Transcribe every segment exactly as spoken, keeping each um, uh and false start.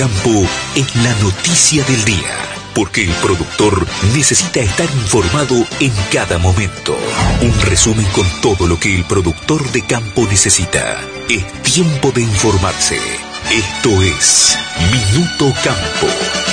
Campo es la noticia del día, porque el productor necesita estar informado en cada momento. Un resumen con todo lo que el productor de campo necesita. Es tiempo de informarse. Esto es Minuto Campo.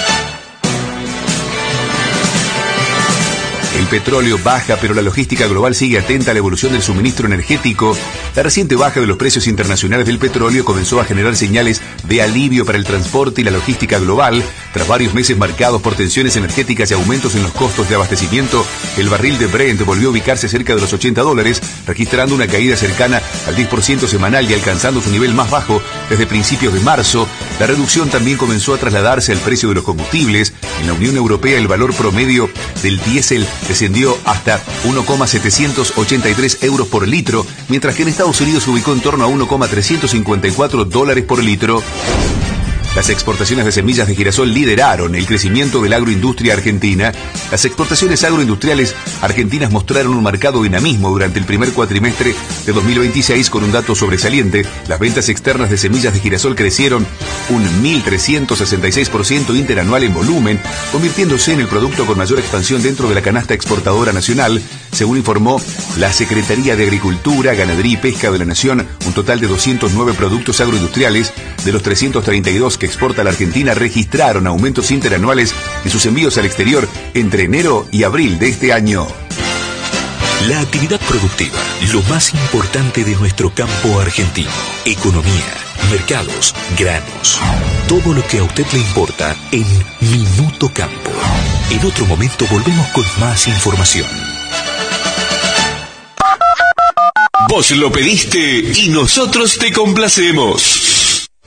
El petróleo baja, pero la logística global sigue atenta a la evolución del suministro energético. La reciente baja de los precios internacionales del petróleo comenzó a generar señales de alivio para el transporte y la logística global. Tras varios meses marcados por tensiones energéticas y aumentos en los costos de abastecimiento, el barril de Brent volvió a ubicarse cerca de los ochenta dólares, registrando una caída cercana al diez por ciento semanal y alcanzando su nivel más bajo desde principios de marzo. La reducción también comenzó a trasladarse al precio de los combustibles. En la Unión Europea, el valor promedio del diésel descendió hasta uno coma setecientos ochenta y tres euros por litro, mientras que en Estados Unidos se ubicó en torno a uno coma trescientos cincuenta y cuatro dólares por litro. Las exportaciones de semillas de girasol lideraron el crecimiento de la agroindustria argentina. Las exportaciones agroindustriales argentinas mostraron un marcado dinamismo durante el primer cuatrimestre de dos mil veintiséis con un dato sobresaliente. Las ventas externas de semillas de girasol crecieron un mil trescientos sesenta y seis por ciento interanual en volumen, convirtiéndose en el producto con mayor expansión dentro de la canasta exportadora nacional, según informó la Secretaría de Agricultura, Ganadería y Pesca de la Nación. Un total de doscientos nueve productos agroindustriales de los trescientos treinta y dos que exporta la Argentina registraron aumentos interanuales en sus envíos al exterior entre enero y abril de este año. La actividad productiva, lo más importante de nuestro campo argentino. Economía, mercados, granos. Todo lo que a usted le importa en Minuto Campo. En otro momento volvemos con más información. Vos lo pediste y nosotros te complacemos.